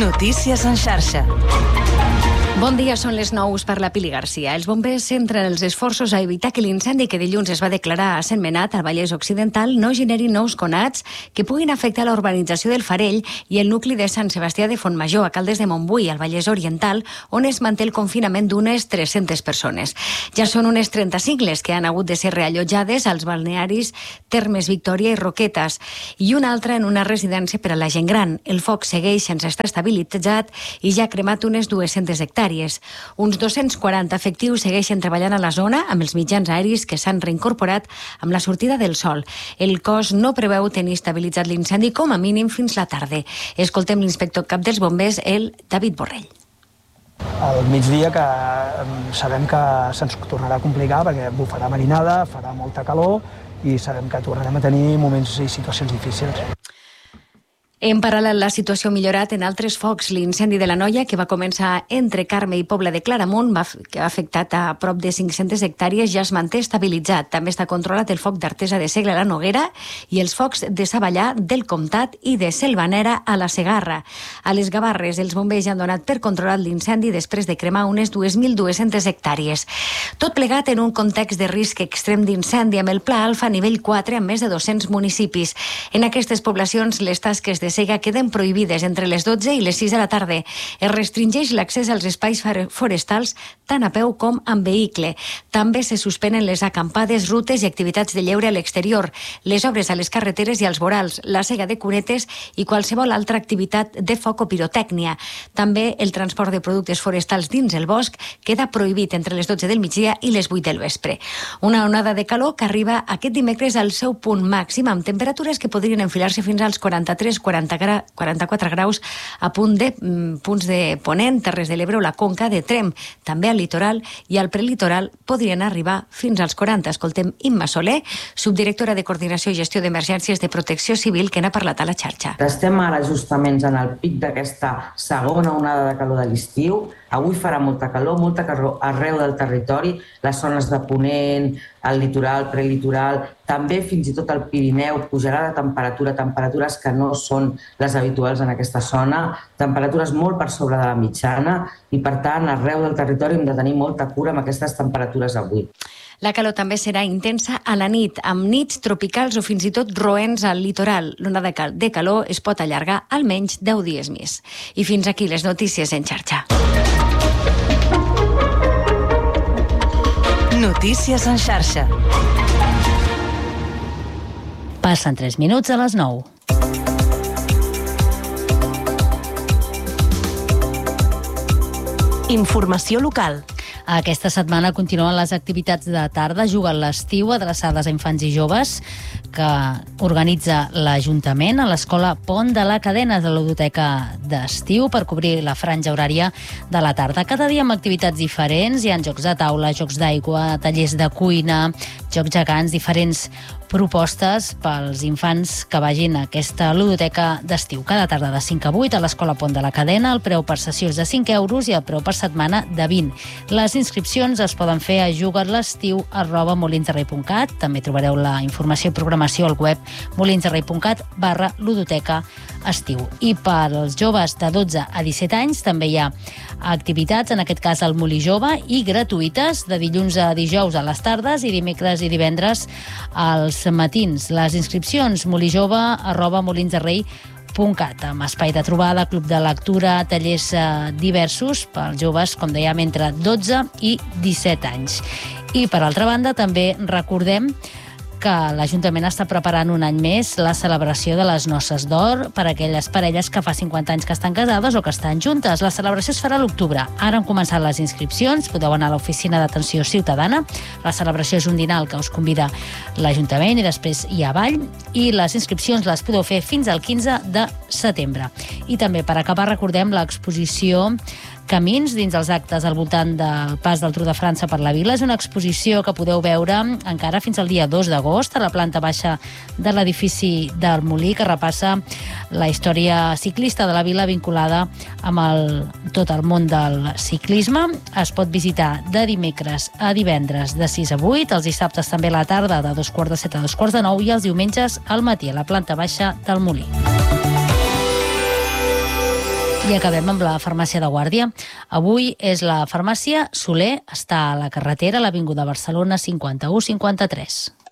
Notícies en xarxa. Bon dia, són les 9 per la Pili Garcia. Els bombers centren els esforços a evitar que l'incendi que dilluns es va declarar a Sentmenat, al Vallès Occidental, no generi nous conats que puguin afectar la urbanització del Farell i el nucli de Sant Sebastià de Fontmajor, a Caldes de Montbui, al Vallès Oriental, on es manté el confinament d'unes 300 persones. Ja són unes 35 les que han hagut de ser reallotjades als balnearis Termes Victòria i Roquetes, i una altra en una residència per a la gent gran. El foc segueix sense estar estabilitzat i ja ha cremat unes 200 hectàrees. Uns 240 efectius segueixen treballant a la zona amb els mitjans aeris que s'han reincorporat amb la sortida del sol. El cos no preveu tenir estabilitzat l'incendi com a mínim fins la tarda. Escoltem l'inspector cap dels bombers, el David Borrell. Al migdia, que sabem que se'ns tornarà a complicar perquè bufarà marinada, farà molta calor i sabem que tornarem a tenir moments i situacions difícils. En paral·lel, la situació ha millorat en altres focs. L'incendi de la Noia, que va començar entre Carme i Pobla de Claramunt, que ha afectat a prop de 500 hectàrees, ja es manté estabilitzat. També està controlat el foc d'Artesa de Segre a la Noguera i els focs de Savallà, del Comtat i de Selvanera a la Segarra. A les Gavarres, els bombers ja han donat per controlat l'incendi després de cremar unes 2.200 hectàrees. Tot plegat en un context de risc extrem d'incendi amb el Pla Alfa nivell 4 amb més de 200 municipis. En aquestes poblacions, les tasques de sega queden prohibides entre les 12 i les 6 de la tarda. Es restringeix l'accés als espais forestals tant a peu com amb vehicle. També se suspenen les acampades, rutes i activitats de lleure a l'exterior, les obres a les carreteres i als vorals, la sega de cunetes i qualsevol altra activitat de foc o pirotècnia. També el transport de productes forestals dins el bosc queda prohibit entre les 12 del migdia i les 8 del vespre. Una onada de calor que arriba aquest dimecres al seu punt màxim amb temperatures que podrien enfilar-se fins als 44 graus a punts de Ponent, Terres de l'Ebre o la Conca de Tremp. També al litoral i al prelitoral podrien arribar fins als 40. Escoltem Imma Soler, subdirectora de Coordinació i Gestió d'Emergències de Protecció Civil, que n'ha parlat a la xarxa. Estem ara justament en el pic d'aquesta segona onada de calor de l'estiu. Avui farà molta calor arreu del territori, les zones de Ponent, el litoral, prelitoral, també fins i tot el Pirineu pujarà de temperatura, temperatures que no són les habituals en aquesta zona, temperatures molt per sobre de la mitjana i, per tant, arreu del territori hem de tenir molta cura amb aquestes temperatures avui. La calor també serà intensa a la nit, amb nits tropicals o fins i tot roents al litoral. L'onada de calor es pot allargar almenys 10 dies més. I fins aquí les notícies en xarxa. Notícies en xarxa. Passen 3 minuts a les 9. Informació local. Aquesta setmana continuen les activitats de tarda, juguen l'estiu, adreçades a infants i joves, que organitza l'Ajuntament a l'Escola Pont de la Cadena de la Ludoteca d'Estiu per cobrir la franja horària de la tarda. Cada dia amb activitats diferents, hi ha jocs de taula, jocs d'aigua, tallers de cuina, jocs gegants, diferents propostes pels infants que vagin a aquesta ludoteca d'estiu. Cada tarda de 5 a 8 a l'Escola Pont de la Cadena, el preu per sessió és de 5 euros i el preu per setmana de 20. Les inscripcions es poden fer a jugatlestiu@molinsderrei.cat. També trobareu la informació i programació al web molinsderrei.cat/ludoteca estiu. I per als joves de 12 a 17 anys també hi ha activitats, en aquest cas al Molí Jove, i gratuïtes de dilluns a dijous a les tardes i dimecres i divendres als matins. Les inscripcions molijove@molinsderrei.cat, amb espai de trobada, club de lectura, tallers diversos pels joves, com dèiem, entre 12 i 17 anys. I, per altra banda, també recordem que l'Ajuntament està preparant un any més la celebració de les Noces d'Or per a aquelles parelles que fa 50 anys que estan casades o que estan juntes. La celebració es farà a l'octubre. Ara han començat les inscripcions, podeu anar a l'Oficina d'Atenció Ciutadana. La celebració és un dinar al que us convida l'Ajuntament i després hi ha ball, i les inscripcions les podeu fer fins al 15 de setembre. I també, per acabar, recordem l'exposició Camins dins els actes al voltant del Pas del Tour de França per la Vila. És una exposició que podeu veure encara fins al dia 2 d'agost a la planta baixa de l'edifici del Molí, que repassa la història ciclista de la vila vinculada amb tot el món del ciclisme. Es pot visitar de dimecres a divendres de 6 a 8, els dissabtes també a la tarda de 7:15 a 9:15 i els diumenges al matí a la planta baixa del Molí. I acabem amb la farmàcia de Guàrdia. Avui és la farmàcia Soler, està a la carretera, a l'Avinguda Barcelona 51-53.